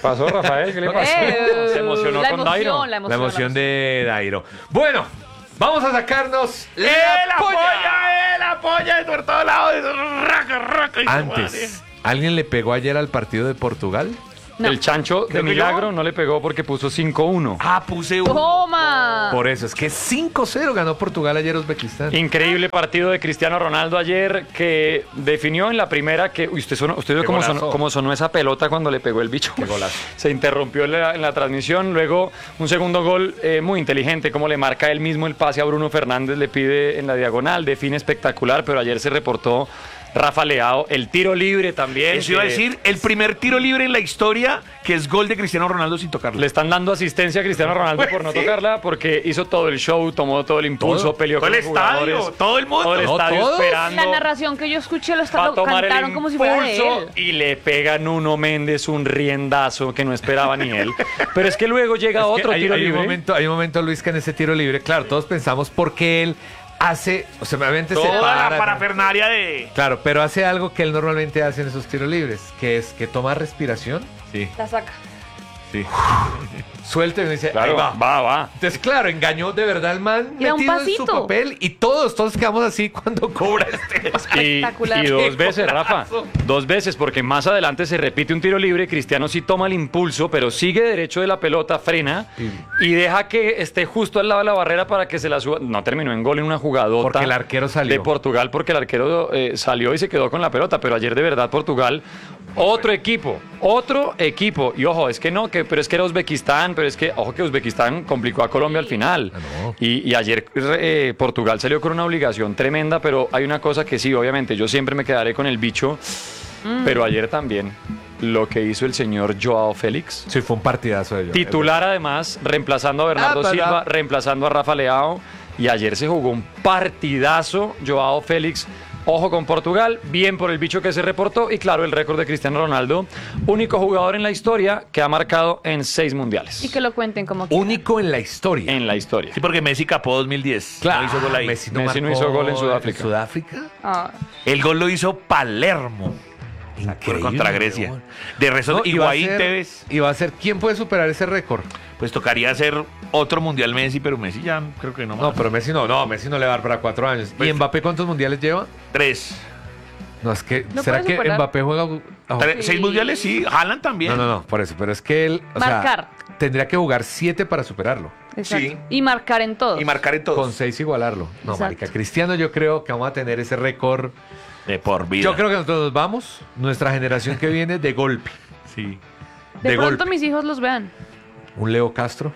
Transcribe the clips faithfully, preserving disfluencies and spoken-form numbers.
pasó, Rafael? ¿Qué le pasó? Eh, Se emocionó la con emoción, Dairo. La emoción, La emoción de Dairo. Bueno, vamos a sacarnos la polla. ¡Eh, la polla! De por todos lados. Raca, raca, y Antes, ¿alguien le pegó ayer al partido de Portugal? No. El chancho de Creo que milagro yo. no le pegó porque puso cinco uno. Ah, puse un... ¡Toma! Por eso, es que cinco cero ganó Portugal ayer Uzbekistán. Increíble partido de Cristiano Ronaldo ayer que definió en la primera que... Uy, usted, sonó, usted vio Qué cómo golazo. sonó, cómo sonó esa pelota cuando le pegó el bicho. Qué golazo. Se interrumpió en la, en la transmisión. Luego un segundo gol eh, muy inteligente, como le marca él mismo el pase a Bruno Fernández, le pide en la diagonal, define espectacular, pero ayer se reportó Rafa Leao, el tiro libre también. Eso iba a que decir, el primer tiro libre en la historia que es gol de Cristiano Ronaldo sin tocarlo. Le están dando asistencia a Cristiano Ronaldo por no Sí. tocarla, porque hizo todo el show, tomó todo el impulso, Todo. peleó Todo con el los jugadores. estadio, todo el mundo. Todo el No, estadio todos. esperando. La narración que yo escuché lo, está, Va a lo tomar cantaron el como si fuera de impulso él. y le pega Nuno Méndez un riendazo que no esperaba ni él. Pero es que luego llega Es que otro hay, tiro hay un libre. momento, hay un momento, Luis, que en ese tiro libre, claro, todos pensamos porque él hace, o sea, obviamente se Toda para, la parafernalia de... claro, pero hace algo que él normalmente hace en esos tiros libres, que es que toma respiración, sí, La saca. sí, suelta y uno dice, Claro, ahí va. va, va. Entonces, claro, engañó de verdad al man Y da un metido en su pasito. papel y todos, todos quedamos así cuando cobra este. Y, Espectacular. y dos Qué veces, Rafa. golazo. Dos veces, porque más adelante se repite un tiro libre. Cristiano sí toma el impulso, pero sigue derecho de la pelota, frena y deja que esté justo al lado de la barrera para que se la suba. No terminó en gol en una jugadota. Porque el arquero salió. De Portugal, porque el arquero eh, salió y se quedó con la pelota. Pero ayer, de verdad, Portugal. Otro equipo, otro equipo. Y ojo, es que no, que, pero es que era Uzbekistán, pero es que, ojo, que Uzbekistán complicó a Colombia al final. Ah, no. Y, y ayer eh, Portugal salió con una obligación tremenda, pero hay una cosa que sí, obviamente, yo siempre me quedaré con el bicho, pero ayer también lo que hizo el señor Joao Félix. Sí, fue un partidazo de ellos. Titular además, reemplazando a Bernardo Ah, pues, Silva, ah. reemplazando a Rafa Leao. Y ayer se jugó un partidazo, Joao Félix. Ojo con Portugal, bien por el bicho que se reportó y claro, el récord de Cristiano Ronaldo, único jugador en la historia que ha marcado en seis mundiales. Y que lo cuenten como quieran. Único en la historia. En la historia. Sí, porque Messi capó dos mil diez. Claro, No hizo gol ahí. Messi no, Messi no marcó hizo gol en Sudáfrica. ¿En Sudáfrica? Ah, El gol lo hizo Palermo. Increíble, Contra Grecia. weón. De resto, No, y va a Higuaín ser- Tevez, Y va a ser, ¿quién puede superar ese récord? pues tocaría hacer otro mundial Messi, pero Messi ya creo que no. No, más. pero Messi no, no, Messi no le va a dar para cuatro años. Pues- ¿Y Mbappé cuántos mundiales lleva? Tres. No, es que, No ¿será puede que superar. Mbappé juega? oh, Tres- Sí. Seis mundiales, sí. Haaland también. No, no, no, por eso, pero es que él, o sea, Marcar. tendría que jugar siete para superarlo. exacto. Sí. Y marcar en todos. Y marcar en Con todos. seis igualarlo. No, Exacto. marica, Cristiano yo creo que vamos a tener ese récord. De por vida. Yo creo que nosotros nos vamos, nuestra generación que viene, de golpe. Sí. De, de pronto golpe. mis hijos los vean. Un Leo Castro.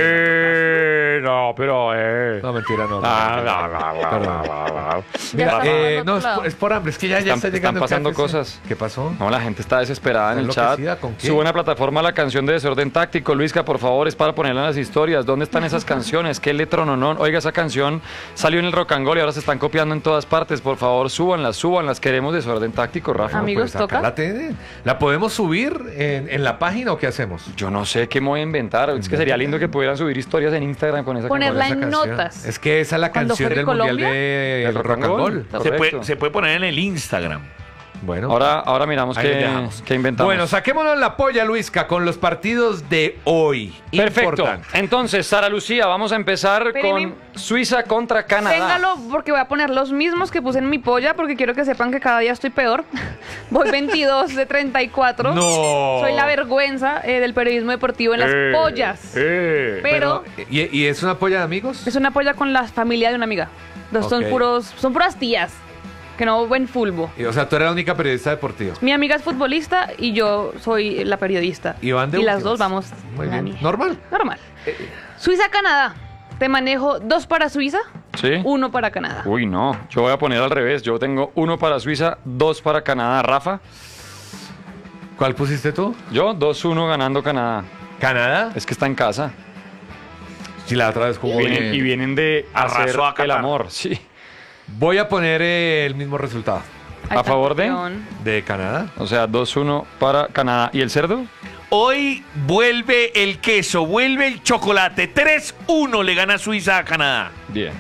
Eh, no, pero eh. No, mentira, no. no, Ah, mentira. no, no, no, Perdón. no, no, no. Mira, Ya está eh, del no, otro es lado. por, es por hambre, es que ya, ya Están- está llegando están pasando el K F C. cosas. ¿Qué pasó? No, la gente está desesperada en el ¿Está chat. enloquecida? ¿Con qué? Sube una plataforma la canción de Desorden Táctico. Luisca, por favor, es para ponerla en las historias. ¿Dónde están esas canciones? ¿Qué letrononón? Oiga, esa canción salió en el Rock and Roll y ahora se están copiando en todas partes. Por favor, súbanlas, súbanlas. Queremos Desorden Táctico, Rafa. Amigos, Pues acá ¿toca? La, tienen. ¿La podemos subir en, en la página o qué hacemos? Yo no sé qué me voy a inventar. Es que sería lindo que pudieran subir historias en Instagram con esa Ponerla canción. Esa en canción. notas. Es que esa es la Cuando canción fue del mundial Colombia. de El Rock and Roll. Se Correcto. puede, se puede poner en el Instagram. Bueno, Ahora, ahora miramos ahí lo qué, dejamos. qué inventamos. Bueno, saquémonos la polla, Luisca, con los partidos de hoy. Perfecto. Importante. Entonces, Sara Lucía, vamos a empezar Espéreme. con Suiza contra Canadá. Téngalo porque voy a poner los mismos que puse en mi polla porque quiero que sepan que cada día estoy peor. Voy veintidós de treinta y cuatro. No. Soy la vergüenza eh, del periodismo deportivo en las Eh, pollas. eh. Pero ¿y, y es una polla de amigos? es una polla con la familia de una amiga. Dos son Ok. puros, son puras tías que no ven fulbo. Y, O sea, tú eres la única periodista deportiva. Mi amiga es futbolista y yo soy la periodista. Y van de las últimas. dos vamos. Muy la bien. mía. Normal. Normal. Suiza-Canadá. Te manejo dos para Suiza, Sí. uno para Canadá. Uy, no. Yo voy a poner al revés. Yo tengo uno para Suiza, dos para Canadá. Rafa, ¿Cuál pusiste tú? yo dos uno ganando Canadá. ¿Canadá? Es que está en casa. Sí, la otra vez jugó Vienen- bien. y vienen de Arrasó hacer a Qatar. el amor. Sí. Voy a poner eh, el mismo resultado Ahí ¿A está, favor de? campeón. de Canadá. O sea, dos uno para Canadá. ¿Y el cerdo? Hoy vuelve el queso, vuelve el chocolate. tres uno le gana Suiza a Canadá. Bien.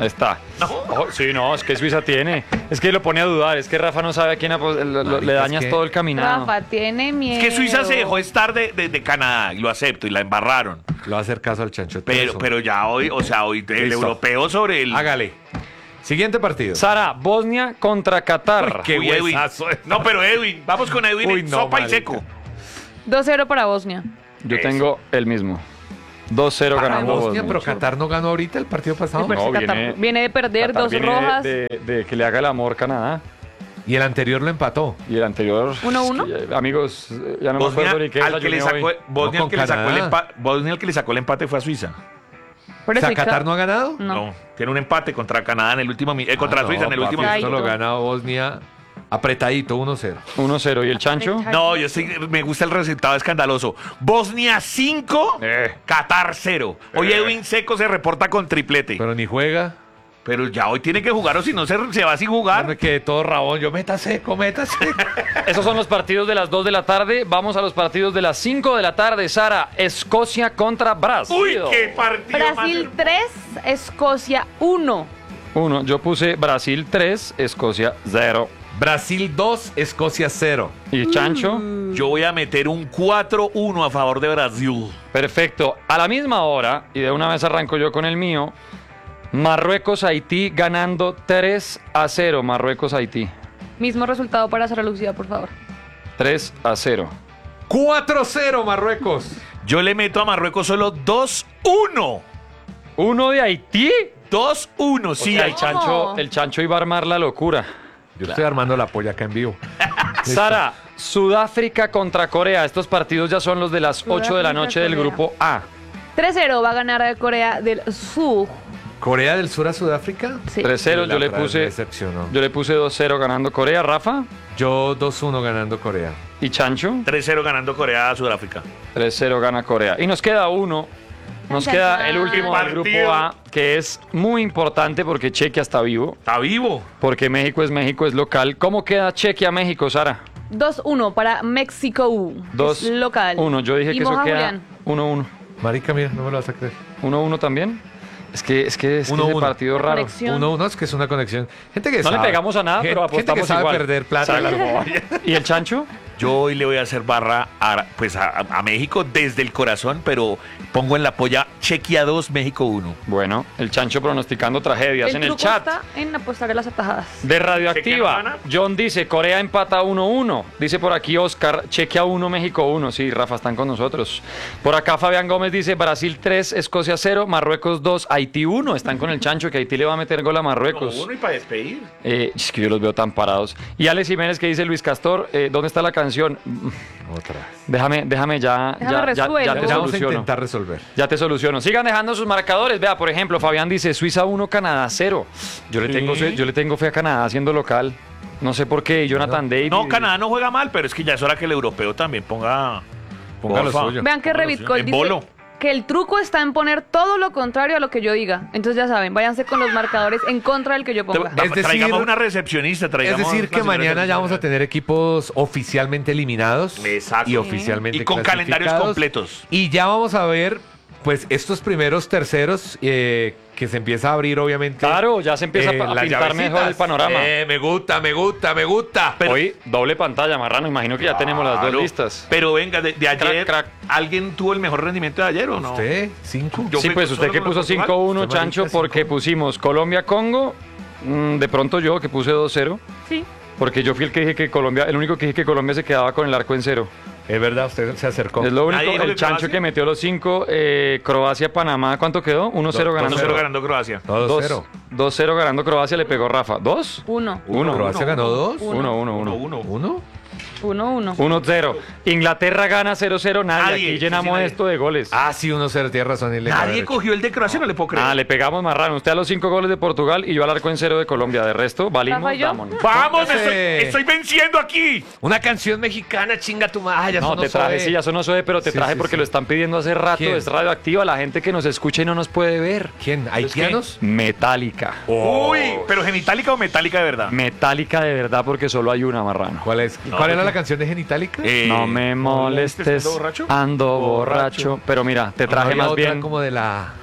Está. Ojo, sí, no, es que Suiza tiene. Es que lo pone a dudar. Es que Rafa no sabe a quién apos- lo- lo- Marica, le dañas es que- todo el caminado. Rafa tiene miedo. Es que Suiza se dejó estar de, de- de Canadá, y lo acepto, y la embarraron. Lo va a hacer caso al chancho. Pero, pero ya hoy, o sea, hoy el Listo. europeo sobre el... Hágale. Siguiente partido. Sara, Bosnia contra Qatar. Uy, qué Uy, Edwin. huesazo. No, pero Edwin, vamos con Edwin Uy, en no, sopa y marica. seco. dos cero para Bosnia. Yo Eso. tengo el mismo. dos cero Para ganando Bosnia, Bosnia. pero Qatar no ganó ahorita el partido pasado. Sí, pero No, es que Qatar viene- viene de perder Qatar dos viene rojas. De, de- de que le haga el amor Canadá. Y el anterior lo empató. Y el anterior. ¿Uno, uno? es que ya- amigos, eh, ya no me Bosnia, acuerdo ni qué al que le desayuné sacó, hoy. Bosnia, No, al que con le sacó el Canadá. empate, Bosnia, el que le sacó el empate fue a Suiza. Por O eso sea, hay que- ¿Qatar no ha ganado? No. tiene un empate contra Canadá en el último, mi- eh, contra Ah, no, Suiza en el papi, último. Esto Ay, lo no. gana Bosnia apretadito, uno cero. uno cero. ¿Y el chancho? Ay, No, yo sí, me gusta el resultado escandaloso. Bosnia cinco, Eh. Qatar cero. Hoy Eh. Edwin Seco se reporta con triplete. Pero, Pero ni juega. ya hoy tiene que jugar o si no se, se va sin jugar. No me quedé todo rabón. Yo meta seco, meta seco. Esos son los partidos de las dos de la tarde. Vamos a los partidos de las cinco de la tarde. Sara, Escocia contra Brasil. Uy, qué partido Brasil más- tres, Escocia uno. Uno, yo puse Brasil tres, Escocia cero. Brasil dos, Escocia cero. ¿Y Chancho? Yo voy a meter un cuatro uno a favor de Brasil. Perfecto. A la misma hora, y de una vez arranco yo con el mío, Marruecos-Haití ganando tres a cero. Marruecos-Haití. Mismo resultado para Sara Lucía, por favor. tres a cero. cuatro cero Marruecos. Yo le meto a Marruecos solo dos uno. ¿Uno de Haití? dos uno, sí. Sí, el hay- chancho, el chancho iba a armar la locura. Yo estoy armando la polla acá en vivo. Sara, Sudáfrica contra Corea. Estos partidos ya son los de las ocho de la noche del Corea. grupo A. tres cero va a ganar Corea del Sur. Corea del Sur a Sudáfrica. Sí. tres cero, La yo le otra vez puse me decepcionó. yo le puse dos cero ganando Corea, Rafa. Yo dos uno ganando Corea. Y Chancho, tres cero ganando Corea a Sudáfrica. tres cero gana Corea. Y nos queda uno. Nos Tan, queda tan, el último tan. del grupo Partido. A, que es muy importante porque Chequia está vivo, Está vivo. porque México es México, es local. ¿Cómo queda Chequia-México, Sara? dos uno para México. dos Es local. uno. Yo dije Y que eso moja queda Julián. uno uno. Marica, mira, no me lo vas a creer. uno uno también. Es que es que es que Uno, ese uno. partido raro. Conexión. uno uno es que es una conexión. Gente que No le sabe. pegamos a nada, Gen- pero Gente que apostamos sabe igual. perder plata. Claro. ¿Y el Chancho? Yo hoy le voy a hacer barra a, pues a, a México desde el corazón, pero pongo en la polla Chequia dos, México uno. Bueno, el Chancho pronosticando tragedias El en el truco chat. está en apostarle las atajadas. De ¿Chequia no Radioactiva, gana? John dice, Corea empata uno uno. Dice por aquí Oscar, Chequia uno, México uno. Sí, Rafa, están con nosotros. Por acá Fabián Gómez dice, Brasil tres, Escocia cero, Marruecos dos, Haití uno. Están con el Chancho, que Haití le va a meter gol a Marruecos. y para despedir. Eh, es que yo los veo tan parados. Y Alex Jiménez que dice, Luis Castor, eh, ¿dónde está la canción? Otra. Déjame, déjame ya, Déjame ya, ya, resuelvo. ya te Ya vamos a soluciono. intentar resolver. Ya te soluciono. Sigan dejando sus marcadores. Vea, por ejemplo, Fabián dice Suiza uno, Canadá cero. Yo le Sí. tengo, fe- yo le tengo fe a Canadá siendo local. No sé por qué. Y Jonathan David. No, Canadá no juega mal, pero es que ya es hora que el europeo también ponga... Ponga lo Porfa. suyo. Vean que Bueno, Revit sí, Cole en dice bolo. que el truco está en poner todo lo contrario a lo que yo diga. Entonces ya saben, váyanse con los marcadores en contra del que yo ponga. Te- Es decir- traigamos una recepcionista, Es traigamos decir, una que señora mañana ya vamos a recepcionista. tener equipos oficialmente eliminados Exacto. y oficialmente Y con calendarios clasificados. completos. Y ya vamos a ver, pues, estos primeros terceros eh, que se empieza a abrir, obviamente. Claro, ya se empieza a pa- a las pintar mejor llavecitas. el panorama. Eh, me gusta, me gusta, me gusta. Pero- Hoy doble pantalla, Marrano. Imagino que ya tenemos las dos Claro. listas. Pero venga, de, de ayer, crack. ¿alguien tuvo el mejor rendimiento de ayer o no? ¿Usted? ¿Cinco? Yo Sí, fui pues solo usted que con puso Portugal. cinco uno, Usted, Chancho, marica, porque cinco. pusimos Colombia-Congo. Mm, de pronto yo, que puse dos cero. Sí. Porque yo fui el que dije que Colombia, el único que dije que Colombia se quedaba con el arco en cero. Es verdad, usted se acercó. Es lo único. Nadie dijo El que Chancho Croacia. que metió los cinco. Eh, Croacia-Panamá, ¿cuánto quedó? uno cero Dos- ganando. uno cero ganando Croacia. Todo Dos- cero. dos cero ganando Croacia, le pegó Rafa. ¿Dos? Uno. Uno. Croacia ganó dos. Uno, uno, uno. uno. ¿Uno? Uno, uno. uno cero. Inglaterra gana cero cero. Nadie. Nadie, Aquí sí, sí, llenamos nadie. esto de goles. Ah, sí, uno cero, tiene razón. y le Nadie cabe cogió el de Croacia, no le puedo creer. Ah, le pegamos Marrano. Usted a los cinco goles de Portugal y yo al arco en cero de Colombia. De resto, valimos, Rafa, ¿yo? vámonos. ¡Vamos! Póngase. Estoy, estoy venciendo aquí! Una canción mexicana, chinga tu madre. No, te traje, sí, ya sonó suave, pero te Sí, traje sí, porque sí. lo están pidiendo hace rato. ¿Quién? Es radioactiva, la gente que nos escucha y no nos puede ver. ¿Quién? ¿Haitianos? Metálica. Uy, ¿pero genitálica o metálica de verdad? Metálica de verdad porque solo hay una, Marrano. ¿Cuál es? No, ¿Cuál era porque- la canción de Genitálica? Eh, No me molestes, ¿ando borracho? ando borracho. Borracho. Pero mira, te traje Había más otra bien. como de la... Ah,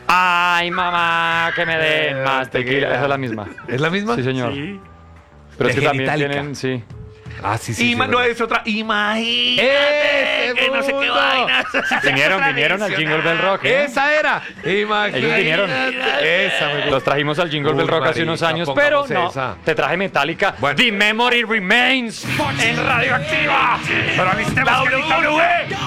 Ay, mamá, que me den Eh, más tequila. tequila. Esa es la misma. ¿Es la misma? Sí, señor. Sí. Pero es De que también Genitalica. tienen, sí. Ah, sí, sí. Ima- sí, no verdad. es otra. Imagínate. ¡Ese Que no sé qué mundo! vainas. Vinieron, vinieron al Jingle Bell Rock. ¿eh? Esa era. Imagínate. Ellos vinieron. Esa me gusta. Los trajimos al Jingle Uy, Bell Rock hace marica, unos años, pero pongamos no. esa. Te traje Metallica. Bueno. The Memory Remains en Radioactiva. Pero necesitamos que